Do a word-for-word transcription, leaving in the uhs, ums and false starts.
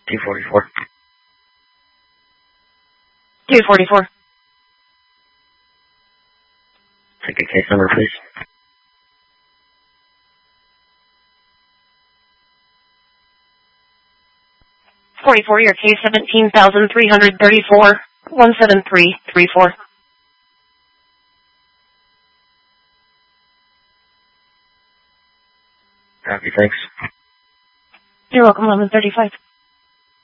two forty-four. two forty-four. Take a case number, please. forty-four, your case seventeen thousand three hundred thirty-four, one seven three three four. Copy, thanks. You're welcome, eleven thirty-five.